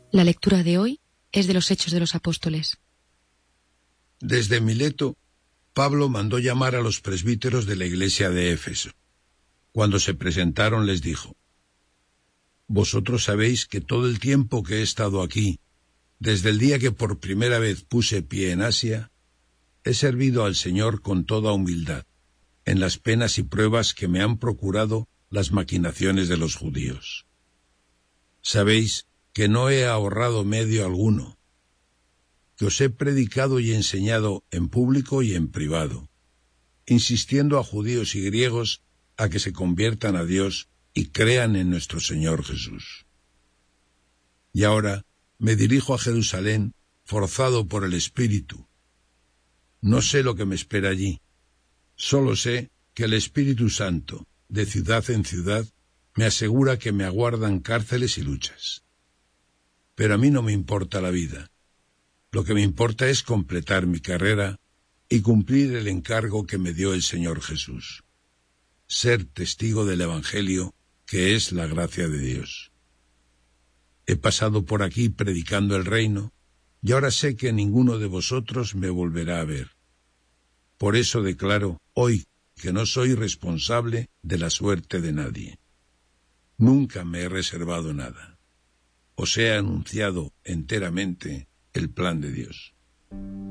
La lectura de hoy es de los Hechos de los Apóstoles. Desde Mileto, Pablo mandó llamar a los presbíteros de la iglesia de Éfeso. Cuando se presentaron les dijo: Vosotros sabéis que todo el tiempo que he estado aquí, desde el día que por primera vez puse pie en Asia, he servido al Señor con toda humildad, en las penas y pruebas que me han procurado las maquinaciones de los judíos. Sabéis que no he ahorrado medio alguno, que os he predicado y enseñado en público y en privado, insistiendo a judíos y griegos a que se conviertan a Dios y crean en nuestro Señor Jesús. Y ahora me dirijo a Jerusalén, forzado por el Espíritu. No sé lo que me espera allí, solo sé que el Espíritu Santo, de ciudad en ciudad, me asegura que me aguardan cárceles y luchas. Pero a mí no me importa la vida. Lo que me importa es completar mi carrera y cumplir el encargo que me dio el Señor Jesús: ser testigo del Evangelio, que es la gracia de Dios. He pasado por aquí predicando el reino, y ahora sé que ninguno de vosotros me volverá a ver. Por eso declaro hoy que no soy responsable de la suerte de nadie. Nunca me he reservado nada. Os he anunciado enteramente el plan de Dios.